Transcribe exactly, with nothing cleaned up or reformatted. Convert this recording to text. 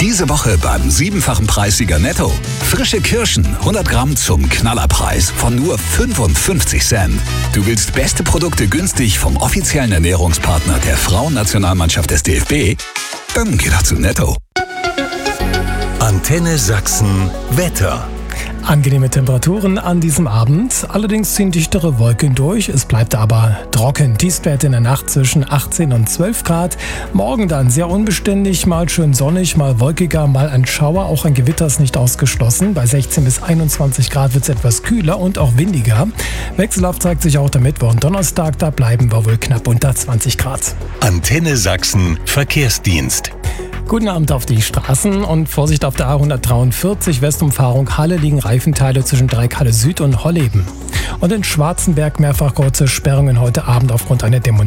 Diese Woche beim siebenfachen Preissieger Netto. Frische Kirschen, hundert Gramm zum Knallerpreis von nur fünfundfünfzig Cent. Du willst beste Produkte günstig vom offiziellen Ernährungspartner der Frauennationalmannschaft des D F B? Dann geh doch zu Netto. Antenne Sachsen Wetter. Angenehme Temperaturen an diesem Abend, allerdings ziehen dichtere Wolken durch. Es bleibt aber trocken. Tiefstwerte in der Nacht zwischen achtzehn und zwölf Grad. Morgen dann sehr unbeständig, mal schön sonnig, mal wolkiger, mal ein Schauer. Auch ein Gewitter ist nicht ausgeschlossen. Bei sechzehn bis einundzwanzig Grad wird es etwas kühler und auch windiger. Wechselhaft zeigt sich auch der Mittwoch und Donnerstag. Da bleiben wir wohl knapp unter zwanzig Grad. Antenne Sachsen Verkehrsdienst. Guten Abend auf die Straßen und Vorsicht auf der A hundertdreiundvierzig Westumfahrung Halle liegen Reifenteile zwischen Dreieck-Halle Süd und Holleben. Und in Schwarzenberg mehrfach kurze Sperrungen heute Abend aufgrund einer Demonstration.